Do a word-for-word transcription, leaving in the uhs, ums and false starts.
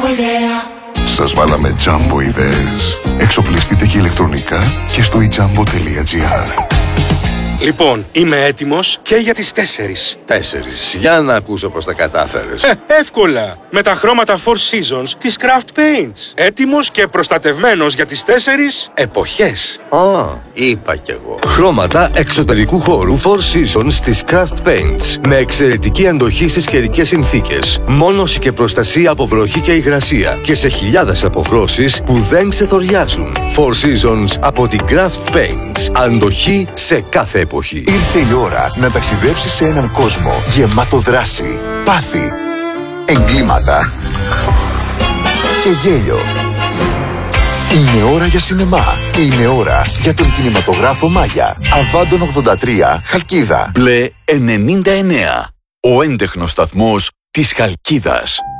Σας βάλαμε Jumbo ιδέες. Εξοπλιστείτε και ηλεκτρονικά και στο e jumbo τελεία gr. Λοιπόν, είμαι έτοιμος και για τις τέσσερις. Τέσσερις. Για να ακούσω πώς τα κατάφερες. Ε, εύκολα. Με τα χρώματα Four Seasons της Craft Paints. Έτοιμος και προστατευμένος για τις τέσσερις εποχές. Α, είπα κι εγώ. Χρώματα εξωτερικού χώρου Four Seasons της Craft Paints. Με εξαιρετική αντοχή στις καιρικές συνθήκες. Μόνωση και προστασία από βροχή και υγρασία. Και σε χιλιάδες αποχρώσεις που δεν ξεθοριάζουν. Four Seasons από την Craft Paints. Αντοχή σε κάθε εποχή. Ήρθε η ώρα να ταξιδέψεις σε έναν κόσμο γεμάτο δράση, πάθη, εγκλήματα και γέλιο. Είναι ώρα για σινεμά. Είναι ώρα για τον κινηματογράφο Μάγια. Αβάντων ογδόντα τρία, Χαλκίδα. Μπλε ενενήντα εννέα. Ο έντεχνος σταθμός της Χαλκίδας.